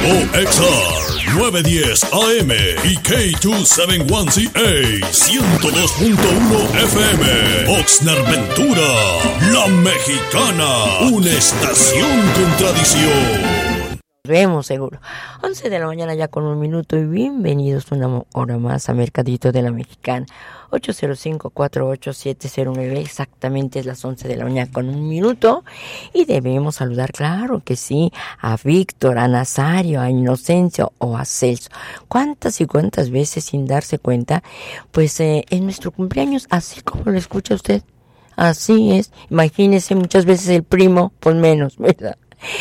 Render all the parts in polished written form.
KOXR 910 AM y K271CA 102.1 FM. Oxnard Ventura, La Mexicana, una estación con tradición. Vemos seguro. 11 de la mañana ya con 1 minuto y bienvenidos una hora más a Mercadito de la Mexicana. 805-48709, exactamente es las 11 de la mañana con 1 minuto. Y debemos saludar, claro que sí, a Víctor, a Nazario, a Inocencio o a Celso. ¿Cuántas y cuántas veces sin darse cuenta? Pues en nuestro cumpleaños, así como lo escucha usted. Así es. Imagínese muchas veces el primo, pues menos, ¿verdad?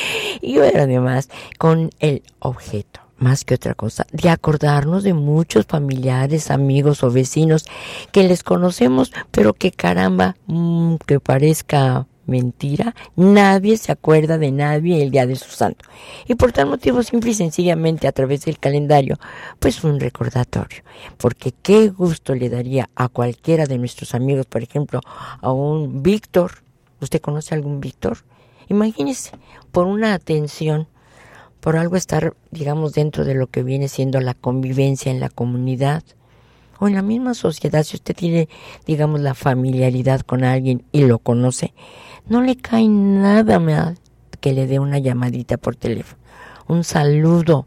Y además con el objeto, más que otra cosa, de acordarnos de muchos familiares, amigos o vecinos que les conocemos, pero que caramba, que parezca mentira, nadie se acuerda de nadie el día de su santo. Y por tal motivo, simple y sencillamente a través del calendario, pues un recordatorio. Porque qué gusto le daría a cualquiera de nuestros amigos, por ejemplo, a un Víctor. ¿Usted conoce a algún Víctor? Imagínese, por una atención, por algo estar, digamos, dentro de lo que viene siendo la convivencia en la comunidad o en la misma sociedad. Si usted tiene, digamos, la familiaridad con alguien y lo conoce, no le cae nada más que le dé una llamadita por teléfono, un saludo.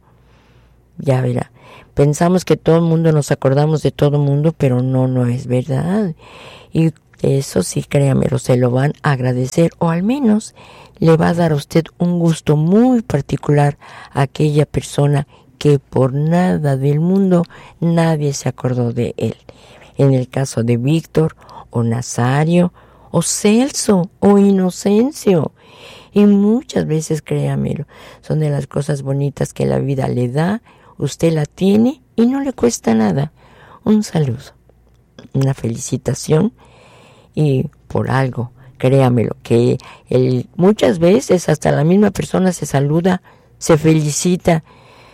Ya verá, pensamos que todo el mundo nos acordamos de todo el mundo, pero no es verdad. Y eso sí, créamelo, se lo van a agradecer, o al menos le va a dar a usted un gusto muy particular a aquella persona que por nada del mundo nadie se acordó de él. En el caso de Víctor, o Nazario, o Celso, o Inocencio. Y muchas veces, créamelo, son de las cosas bonitas que la vida le da, usted la tiene y no le cuesta nada. Un saludo, una felicitación. Y por algo, créamelo, que muchas veces hasta la misma persona se saluda, se felicita,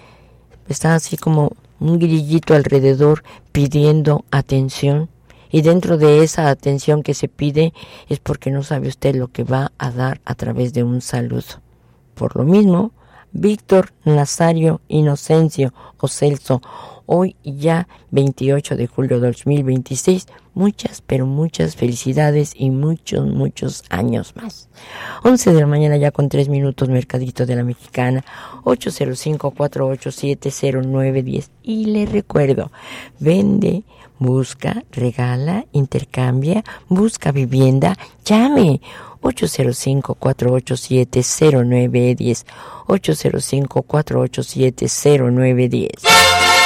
está así como un grillito alrededor pidiendo atención, y dentro de esa atención que se pide es porque no sabe usted lo que va a dar a través de un saludo. Por lo mismo, Víctor, Nazario, Inocencio o Celso, hoy ya 28 de julio de 2026, muchas, pero muchas felicidades y muchos años más. 11 de la mañana ya con 3 minutos, Mercadito de la Mexicana, 805-487-0910. Y le recuerdo, vende, busca, regala, intercambia, busca vivienda, llame 805-487-0910, 805-487-0910.